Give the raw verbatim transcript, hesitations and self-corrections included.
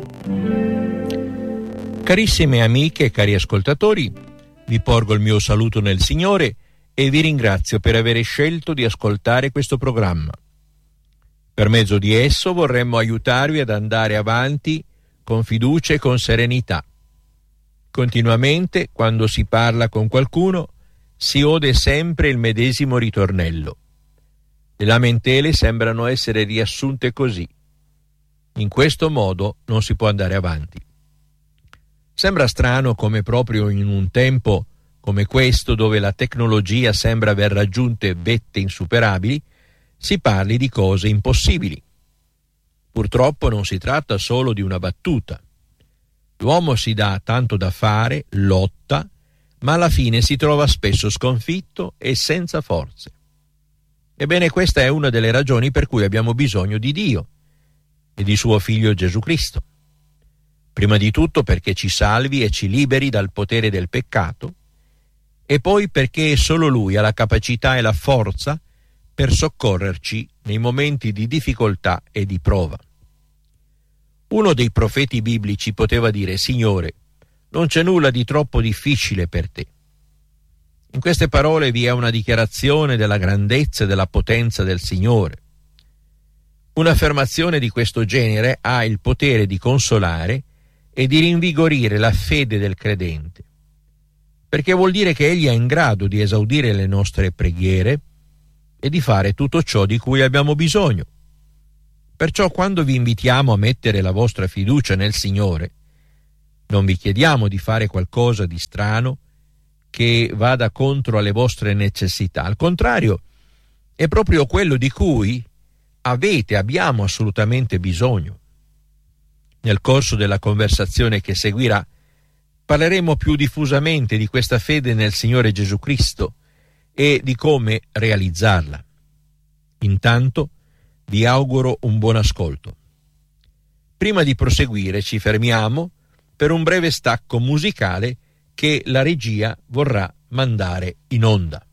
Carissime amiche e cari ascoltatori, vi porgo il mio saluto nel Signore e vi ringrazio per aver scelto di ascoltare questo programma. Per mezzo di esso vorremmo aiutarvi ad andare avanti con fiducia e con serenità. Continuamente, quando si parla con qualcuno, si ode sempre il medesimo ritornello. Le lamentele sembrano essere riassunte così. In questo modo non si può andare avanti. Sembra strano come proprio in un tempo come questo, dove la tecnologia sembra aver raggiunto vette insuperabili, si parli di cose impossibili. Purtroppo non si tratta solo di una battuta. L'uomo si dà tanto da fare, lotta, ma alla fine si trova spesso sconfitto e senza forze. Ebbene, questa è una delle ragioni per cui abbiamo bisogno di Dio e di suo Figlio Gesù Cristo. Prima di tutto perché ci salvi e ci liberi dal potere del peccato, e poi perché solo Lui ha la capacità e la forza per soccorrerci nei momenti di difficoltà e di prova. Uno dei profeti biblici poteva dire: Signore, non c'è nulla di troppo difficile per te. In queste parole vi è una dichiarazione della grandezza e della potenza del Signore. Un'affermazione di questo genere ha il potere di consolare e di rinvigorire la fede del credente, perché vuol dire che Egli è in grado di esaudire le nostre preghiere e di fare tutto ciò di cui abbiamo bisogno. Perciò, quando vi invitiamo a mettere la vostra fiducia nel Signore, non vi chiediamo di fare qualcosa di strano che vada contro alle vostre necessità. Al contrario, è proprio quello di cui avete, abbiamo assolutamente bisogno. Nel corso della conversazione che seguirà parleremo più diffusamente di questa fede nel Signore Gesù Cristo e di come realizzarla. Intanto vi auguro un buon ascolto. Prima di proseguire ci fermiamo per un breve stacco musicale che la regia vorrà mandare in onda.